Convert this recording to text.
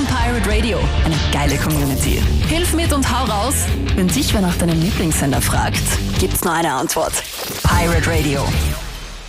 von Pirate Radio. Eine geile Community. Hilf mit und hau raus. Wenn dich wer nach deinem Lieblingssender fragt, gibt's nur eine Antwort. Pirate Radio.